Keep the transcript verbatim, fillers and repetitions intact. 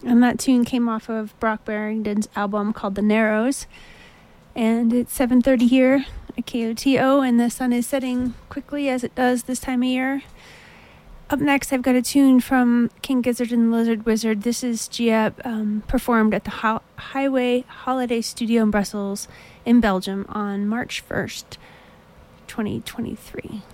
And that tune came off of Brock Barrington's album called The Narrows. And it's seven thirty here at K O T O, and the sun is setting quickly as it does this time of year. Up next, I've got a tune from King Gizzard and the Lizard Wizard. This is Gia um, performed at the Ho- Highway Holiday Studio in Brussels in Belgium on March first, twenty twenty-three.